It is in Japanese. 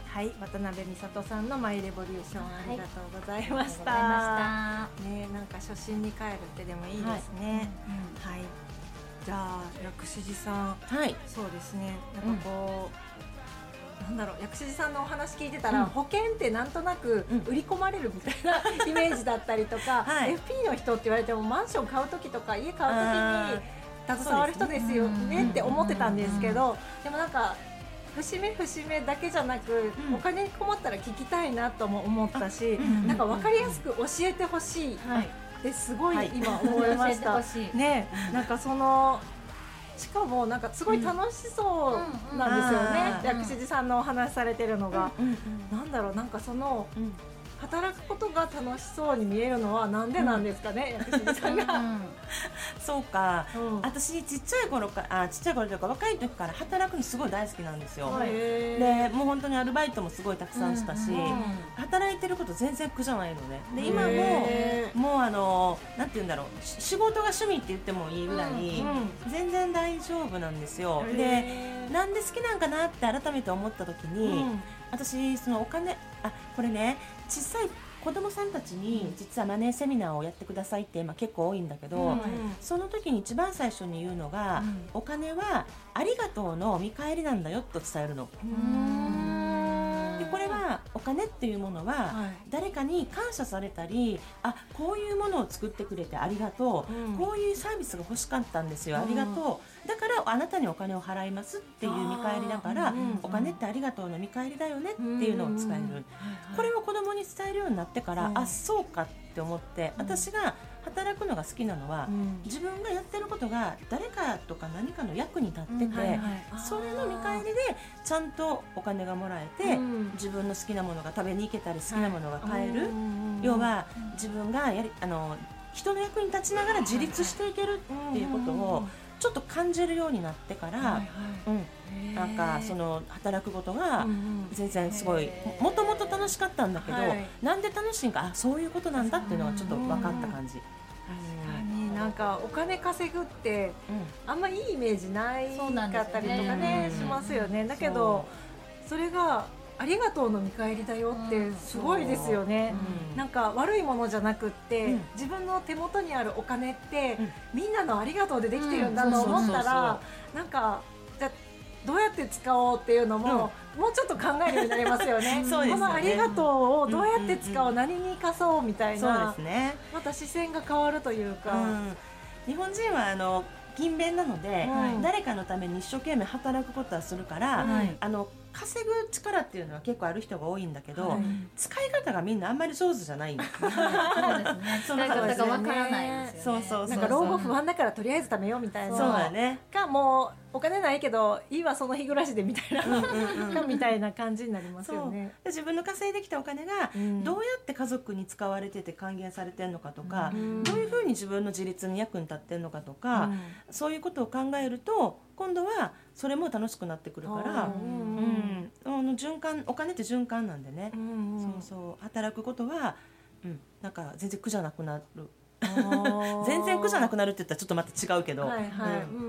はい、渡辺美里さんのマイレボリューション、ありがとうございました。ね、なんか初心に帰るってでもいいですね。はい。じゃあ薬師寺さん、はい、そうですね。なんかこう、なんだろう、薬師寺さんのお話聞いてたら、保険ってなんとなく売り込まれるみたいなイメージだったりとか、FP の人って言われてもマンション買う時とか家買う時に携わる人ですよねって思ってたんですけど、でもなんか節目節目だけじゃなく、お金に困ったら聞きたいなとも思ったし、なんか分かりやすく教えてほしいってすごい今思いました。ね、なんかそのしかもなんかすごい楽しそうなんですよね。薬師寺さんのお話されてるのが、なんだろう、なんかその働くことが楽しそうに見えるのはなんでなんですかね、薬師寺さんが。 そうか、私ちっちゃい頃というか若い時から働くのすごい大好きなんですよ。でもう本当にアルバイトもすごいたくさんしたし、働いてること全然苦じゃないのね。で今もうなんて言うんだろう、仕事が趣味って言ってもいいぐらい全然大丈夫なんですよ。でなんで好きなんかなって改めて思った時に、私そのお金、これね、小さい子供さんたちに実はマネーセミナーをやってくださいって今結構多いんだけど、その時に一番最初に言うのが、お金はありがとうの見返りなんだよと伝えるの。でこれはお金っていうものは誰かに感謝されたり、こういうものを作ってくれてありがとう、こういうサービスが欲しかったんですよ、ありがとう、だからあなたにお金を払いますっていう見返りだから、お金ってありがとうの見返りだよねっていうのを伝える。これを子供に伝えるようになってから、そうかって思って、私が働くのが好きなのは、自分がやってることが誰かとか何かの役に立ってて、それの見返りでちゃんとお金がもらえて、自分の好きなものが食べに行けたり好きなものが買える、要は自分が人の役に立ちながら自立していけるっていうことをちょっと感じるようになってから、なんかその働くことが全然すごいもともと楽しかったんだけど、なんで楽しいんか、そういうことなんだっていうのがちょっと分かった感じ。 なんかお金稼ぐってあんまいいイメージないかったりとかねしますよね。だけどそれがありがとうの見返りだよってすごいですよね。なんか悪いものじゃなくって、自分の手元にあるお金ってみんなのありがとうでできてるんだと思ったら、なんかじゃどうやって使おうっていうのも、もうちょっと考えるようになりますよね。このありがとうをどうやって使おう、何に生かそうみたいな、また視線が変わるというか、 日本人は勤勉なので、誰かのために一生懸命働くことはするから、稼ぐ力っていうのは結構ある人が多いんだけど、使い方がみんなあんまり上手じゃないんですね。 使い方がわからないですよね。 なんか老後不安だからとりあえず貯めようみたいな。 そうだね。 かもうお金ないけどいいわその日暮らしでみたいなみたいな感じになりますよね。 自分の稼いできたお金がどうやって家族に使われてて還元されてるのかとか、どういうふうに自分の自立に役に立ってるのかとか、そういうことを考えると今度はそれも楽しくなってくるから、循環、お金って循環なんでね、そう働くことは、なんか全然苦じゃなくなる。全然苦じゃなくなるって言ったらちょっとまた違うけど。